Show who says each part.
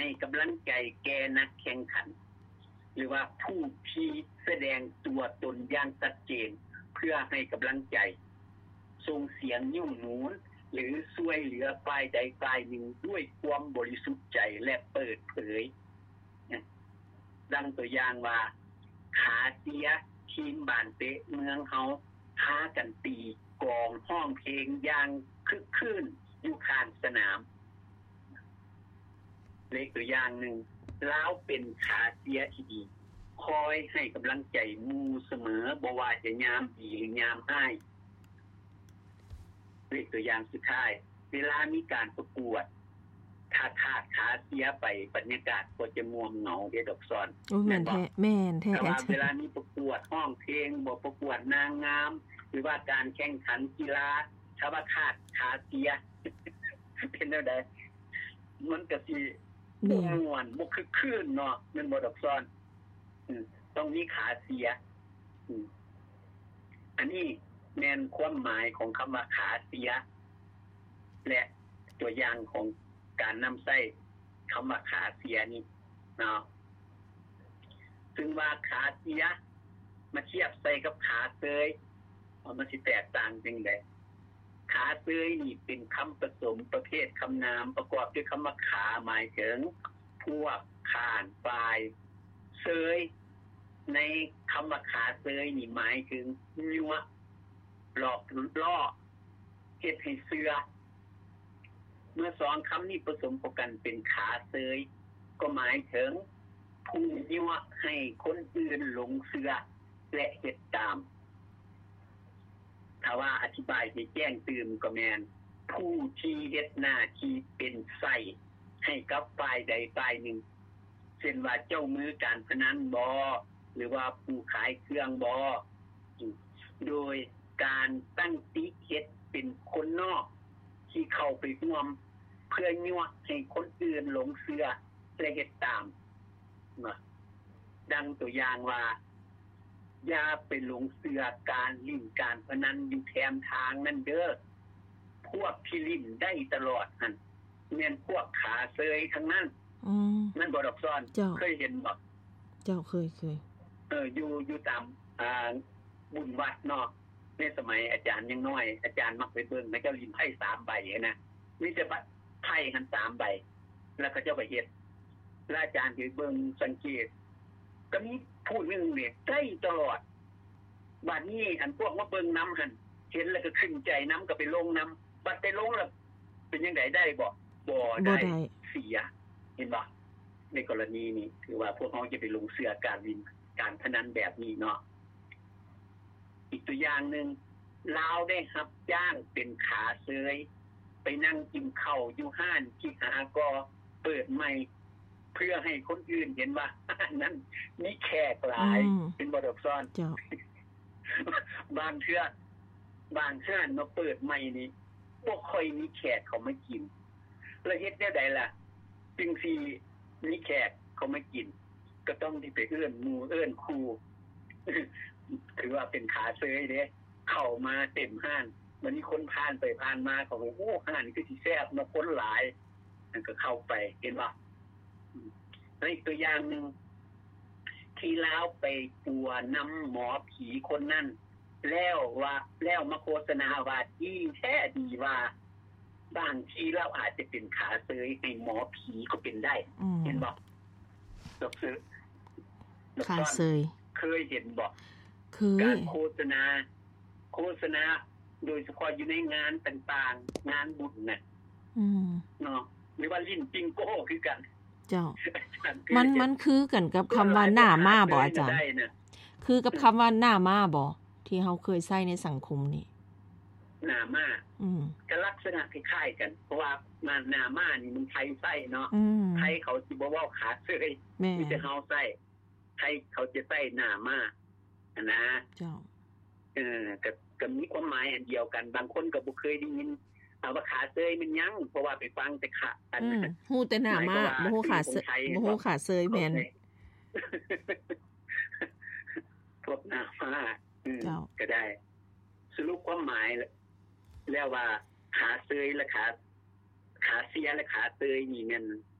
Speaker 1: ให้กำลังใจแก่นักแข่งขันหรือว่าผู้ที่แสดงตัวตนอย่างชัดเจนเพื่อให้กำลังใจส่งเสียงยุ่งหนุนหรือช่วยเหลือฝ่ายใดฝ่ายหนึ่งด้วยความบริสุทธิ์ใจและเปิดเผยดังตัวอย่างว่าขาเสียทีมบ้านเตะเมืองเฮาพากันตีกองห้องเพลงอย่างคึกคืนอยู่ข้างสนามเลขตัวอย่างหนึ่งลาวเป็นขาเสียที่ดีคอยให้กำลังใจหมู่เสมอบ่ว่าจะยามดีหรือยามร้ายเลขตัวอย่างสุดท้ายเวลามีการประกวดถ้าขาดขาเสียไปบรรยากาศก็จะง่วงเหงาเด้ดอกซ้อน
Speaker 2: แม่นแท้
Speaker 1: แต่ว่าเวลามีประกวดห้องเพลงบ่ประกวดนางงามหรือว่าการแข่งขันกีฬาถ้าว่าขาดขาเสียเป็นจังได๋มันก็สิบ่ม่วนบ่คึกคืนเนาะแม่นบ่ดอกซ้อนต้องมีขาเสียอันนี้แม่นความหมายของคำว่าขาเสียและตัวอย่างของการนำใช้คำว่าขาเสียนี่เนาะซึ่งว่าขาเสียมาเทียบใส่กับขาเสยมันสิแตกต่างจังได๋ขาเสยนี่เป็นคำผสมประเภทคำนามประกอบด้วยคำว่าขาหมายถึงพวกข้านปลายเสยในคำว่าขาเสยนี่หมายถึงยั่วหลอกล่อเฮ็ดให้เชื่อเมื่อสองคำนี้ผสมกันเป็นขาเสยก็หมายถึงผู้ยั่วให้คนอื่นหลงเชื่อและเฮ็ดตามถ้าว่าอธิบายให้แจ้งตื่นก็แม่นผู้ที่เฮ็ดหน้าที่เป็นไส้ให้กับฝ่ายใดฝ่ายหนึ่งเช่นว่าเจ้ามือการพนันบ่หรือว่าผู้ขายเครื่องบ่โดยการตั้งติ๊กเฮ็ดเป็นคนนอกที่เข้าไปร่วมเพื่อยั่วให้คนอื่นหลงเชื่อและเฮ็ดตามดังตัวอย่างว่าอย่าไปหลงเชื่อการเล่นการพนันอยู่แถมทางนั่นเด้อพวกที่ลิ้นได้ตลอดนั่นแม่นพวกขาเซยทั้งนั้นนั่นบ่ดอกซ้อนเคยเห็นบ่
Speaker 2: เจ้าเคย
Speaker 1: อยู่ตามบุญวัดเนาะในสมัยอาจารย์ยังน้อยอาจารย์มักไปเบิ่งแล้วเจ้าลิ้นไพ่3ใบนะมีแต่บัตรไพ่หัน3ใบแล้วก็เจ้าไปเฮ็ดแล้วอาจารย์ไปเบิ่งสังเกตก็มีผู้นึงเนี่ยใกล้ตลอดบัดนี้อันพวกมาเบิ่งน้ำหั่นเห็นแล้วก็ขึ้นใจน้ำก็ไปลงน้ำบัดไปลงแล้วเป็นจังได๋ได้บ่ได้เสียเห็นบ่ในกรณีนี้ถือว่าพวกเฮาจะไปลงเชื่อการวินการพนันแบบนี้เนาะอีกตัวอย่างนึงลาวได้รับจ้างเป็นขาเซยไปนั่งกินข้าวอยู่ห้านที่หากอเปิดใหม่เพื่อให้คนอื่นเห็นว่านั่นมีแขกหลายเป็นบ่ดอกซ้อนบางเทื่อมาเปิดใหม่นี่บ่ค่อยมีแขกเขามากินแล้วเฮ็ดแนวใดล่ะจึงสิมีแขกเขามากินก็ต้องที่ไปเอื้อนหมู่เอื้อนครูถือว่าเป็นขาเซยเด้เข้ามาเต็มห้านวันนี้คนผ่านไปผ่านมาเขาบอกโอ้ห้านคือสิแซ่บเนาะคนหลายนั่นก็เข้าไปเห็นบ่แล้วอีกตัวอย่างนึงที่ลาวไปปัวนำหมอผีคนนั้นแล้วมาโฆษณาว่าดีแท้ดีว่าบางทีเราอาจจะเป็นขาเซยให้หมอผีก็เป็นได้เห็นบ่ดอกซื้อ
Speaker 2: ขาเซย
Speaker 1: เคยเห็นบ่
Speaker 2: คือ
Speaker 1: การโฆษณาโดยเฉพาะอยู่ในงานต่างๆงานบุญน่ะเนาะหรือว่าลิ้นปิงโก้คือกัน
Speaker 2: เจ้ามันคือกันกับคำว่าหน้าม้าบ่อาจารย์คือกับคำว่าหน้าม้าบ่ที่เฮาเคยใช้ในสังคมนี่
Speaker 1: หน้าม้าก็ลักษณะคล้ายๆกันเพราะว่าหน้าม้านี่มันไทยใช้เนาะไทยเขาสิบ่เว้าขาเซยมีแต่เฮาใช้ไทยเขาจะใช้หน้าม้านะ
Speaker 2: เจ้า
Speaker 1: ก็มีความหมายอันเดียวกันบางคนก็บ่เคยได้ยินว่าขาเซยมันยังเพราะว่าไปฟังแต่ขาอัน
Speaker 2: ฮู้แต่หน้าม้าบ่ฮู้ขาเซยบ่ฮู้ขาเซยแม่น
Speaker 1: พวกหน้าม้าก็ได้สรุปความหมายแล้วว่าขาเซยและขาเสียและขาเซยนี่มัน